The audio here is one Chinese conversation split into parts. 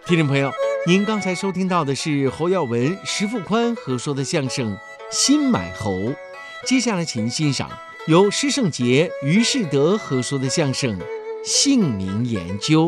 听众朋友，您刚才收听到的是侯耀文、石富宽合说的相声《新买猴》，接下来请欣赏由施圣杰、于世德合说的相声《姓名研究》。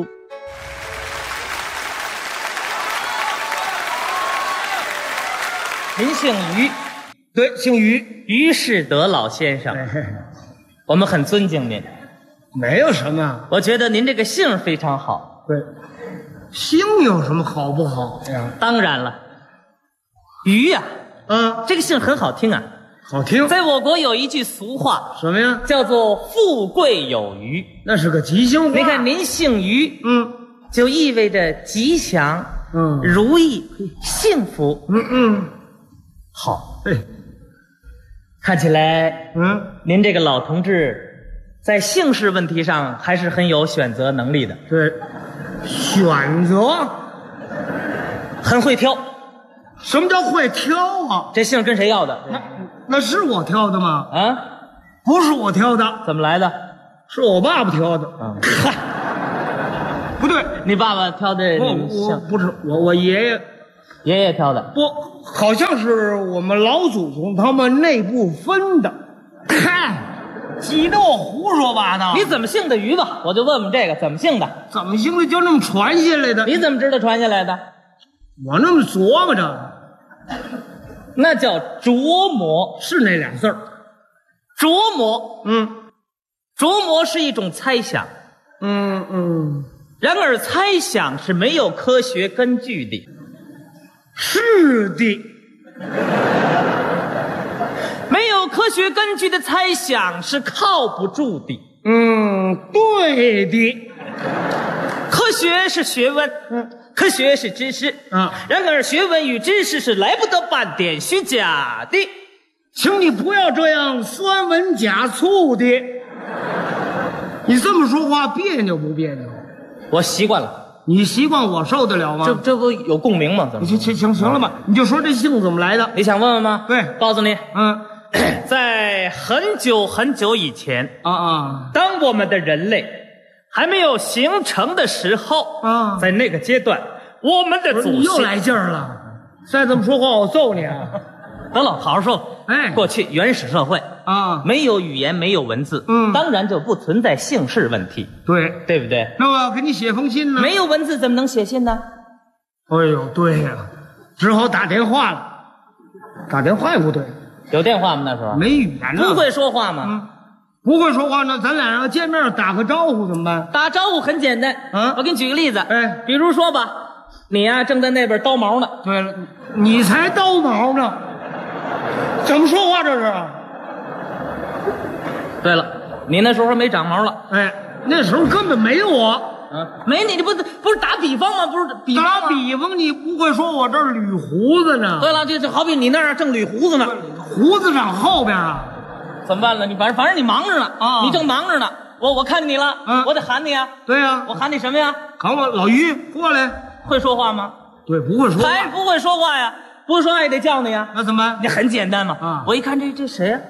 您姓于？ 对，姓于， 于世德老先生，我们很尊敬您。 没有什么。 我觉得您这个姓非常好。 对，姓有什么好不好呀？ 当然了，于呀，这个姓很好听啊。 好听。 在我国有一句俗话， 什么呀？ 叫做“富贵有余”， 那是个吉祥话。 你看您姓于，就意味着吉祥，如意，幸福。好。看起来，您这个老同志，在姓氏问题上还是很有选择能力的。 对，选择， 很会挑。 什么叫会挑啊？ 这姓跟谁要的？ 那是我挑的吗？ 啊， 不是我挑的。 怎么来的？ 是我爸爸挑的。 嗨， 不对， 你爸爸挑的我不是我爷爷挑的。 不，好像是我们老祖宗他们内部分的。嗨，挤得我胡说八道。 你怎么姓的于吧？我就问问这个怎么姓的？ 怎么姓的就那么传下来的？ 你怎么知道传下来的？ 我那么琢磨着， 那叫琢磨， 是那俩字儿。 琢磨，琢磨是一种猜想，然而猜想是没有科学根据的。 是的， 没有科学根据的猜想是靠不住的。 对的。 科学是学问，科学是知识，然而学问与知识是来不得半点虚假的。 请你不要这样酸文假醋的。你这么说话别扭不别扭？ 我习惯了。 你习惯我受得了吗？ 这不有共鸣吗？怎么？ 行了吧？你就说这姓怎么来的？ 你想问问吗？ 对， 告诉你，在很久很久以前，当我们的人类还没有形成的时候，在那个阶段，我们的祖先又来劲儿了。再这么说话，我揍你啊！ 得了，好好说。过去原始社会没有语言，没有文字，当然就不存在姓氏问题，对不对？ 那我要给你写封信呢？ 没有文字怎么能写信呢？ 哎呦，对呀，只好打电话了。打电话也不对， 有电话吗？那时候没语言呢。 不会说话吗？ 不会说话呢，咱俩要见面打个招呼怎么办？ 打招呼很简单，我给你举个例子，比如说吧，你呀正在那边叨毛呢。 对了，你才叨毛呢，怎么说话这是？ 对了，你那时候还没长毛了。 那时候根本没有我。 没你，不是打比方吗？不是比方吗？ 打比方，你不会说我这儿捋胡子呢？ 对了，就好比你那儿正捋胡子呢， 胡子长后边啊。 怎么办呢？你反正你忙着呢你正忙着呢。我看见你了，我得喊你啊。 对呀， 我喊你什么呀？ 喊我老于过来。 会说话吗？ 对，不会说话。 还不会说话呀？不会说话也得叫你呀。 那怎么办？ 你很简单嘛。我一看这谁呀？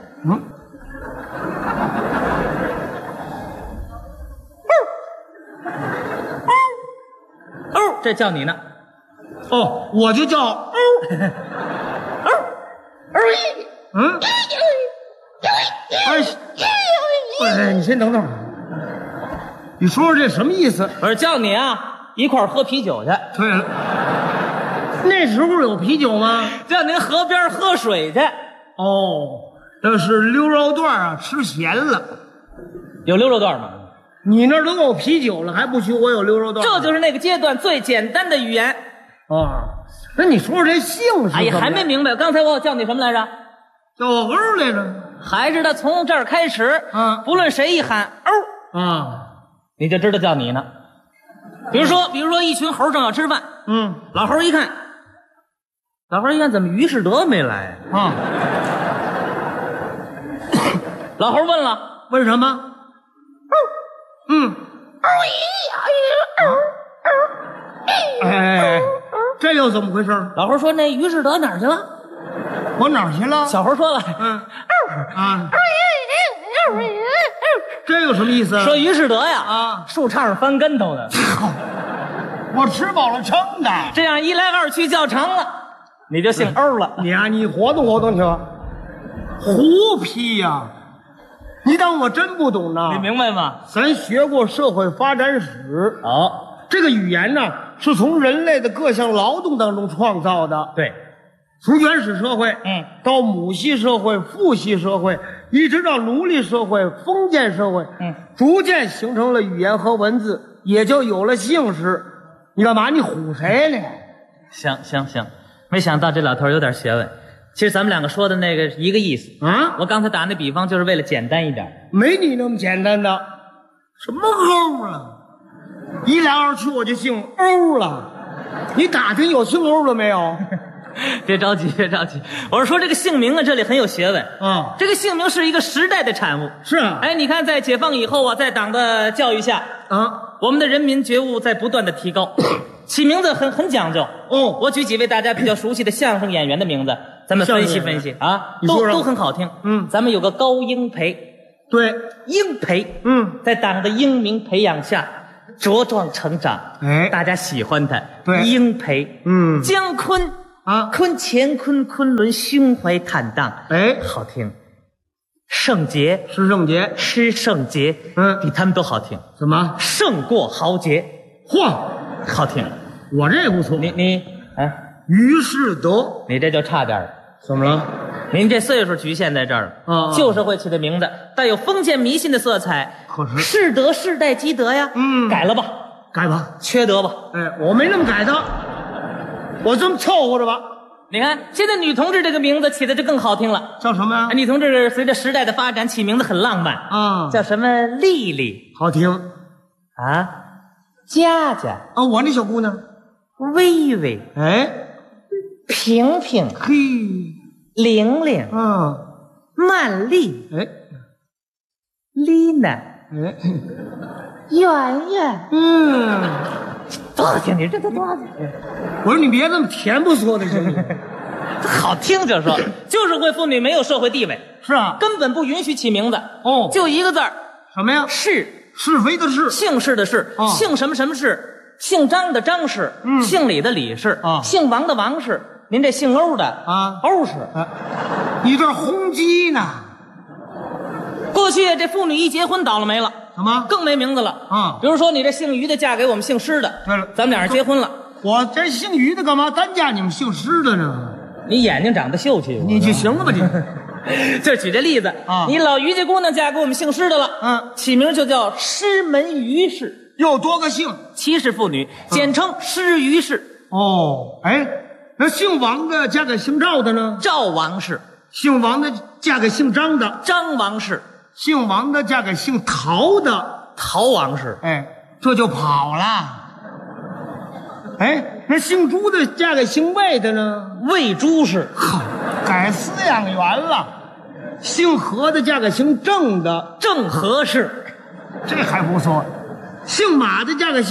这叫你呢。 我就叫你先等等，你说说这什么意思？ 我说叫你啊，一块儿喝啤酒去。 对了，那时候有啤酒吗？ 叫您河边喝水去。 那是溜肉段啊，吃咸了。 有溜肉段吗？ 你那儿都有啤酒了，还不许我有溜肉段？ 这就是那个阶段最简单的语言。 那你说说这姓是？ 还没明白。刚才我叫你什么来着？ 叫我欧来着。 还是他从这儿开始，不论谁一喊你就知道叫你呢。比如说一群猴正要吃饭，老猴一看怎么于世德没来老猴问了， 问什么？这又怎么回事？ 老猴说那于世德哪儿去了？ 我哪儿去了？ 小猴说了， 这有什么意思？ 说于世德呀，树杈上翻跟头呢。 我吃饱了撑的。 这样一来二去叫成了，你就姓欧了。 你啊，你活动活动去吧。胡批呀！你当我真不懂呢？ 你明白吗？ 咱学过社会发展史。 哦， 这个语言呢，是从人类的各项劳动当中创造的。 对， 从原始社会，到母系社会、父系社会，一直到奴隶社会、封建社会，逐渐形成了语言和文字，也就有了姓氏。你干嘛？你唬谁呢？ 行，没想到这老头有点学问。其实咱们两个说的那个一个意思啊！ 我刚才打那比方就是为了简单一点， 没你那么简单的。什么欧啊？一来二去我就姓欧了。你打听有姓欧了没有？ 别着急，我是说这个姓名啊，这里很有学问啊。 这个姓名是一个时代的产物。 是啊。 哎，你看在解放以后啊，在党的教育下啊， 我们的人民觉悟在不断的提高，起名字很讲究。 哦， 我举几位大家比较熟悉的相声演员的名字，咱们分析分析啊，都很好听。咱们有个高英培， 对， 英培，在党的英明培养下茁壮成长，大家喜欢他。 对， 英培，姜昆啊，乾坤昆仑胸怀坦荡，好听。圣杰，施圣杰，比他们都好听。 怎么？ 胜过豪杰， 嚯， 好听。 我这不错。 你于世德， 你这就差点了。 怎么了？ 您这岁数局限在这儿了。旧社会起的名字带有封建迷信的色彩， 可是世德世代积德呀。改了吧，缺德吧。 我没那么改的，我这么凑合着吧。 你看现在女同志这个名字起的就更好听了， 叫什么呀？ 女同志随着时代的发展起名字很浪漫啊，叫什么丽丽， 好听啊，佳佳啊，我那小姑娘微微，平平， 嘿， 玲玲，曼丽，丽娜，圆圆，多好听！你这都多好听！ 我说你别这么甜不说的行不行？ 好听就说，就是会妇女没有社会地位， 是啊， 根本不允许起名字。就一个字儿， 什么呀？ 是非的是， 姓氏的氏，姓什么什么氏，姓张的张氏，姓李的李氏，姓王的王氏。您这姓欧的欧氏， 你这轰击呢？ 过去这妇女一结婚倒了霉了， 怎么更没名字了？比如说你这姓于的嫁给我们姓施的， 对了， 咱们俩人结婚了， 我这姓于的干嘛单嫁你们姓施的呢？ 你眼睛长得秀气， 你就行了吧你？ 就举这例子啊，你老于家姑娘嫁给我们姓施的了，起名就叫施门于氏， 又多个姓， 齐氏妇女，简称施于氏。 那姓王的嫁给姓赵的呢？ 赵王氏。 姓王的嫁给姓张的？ 张王氏。 姓王的嫁给姓陶的？ 陶王氏。 这就跑了。那姓朱的嫁给姓魏的呢？ 魏朱氏。 改饲养员了。姓何的嫁给姓郑的？ 郑何氏。 这还不错。姓马的嫁给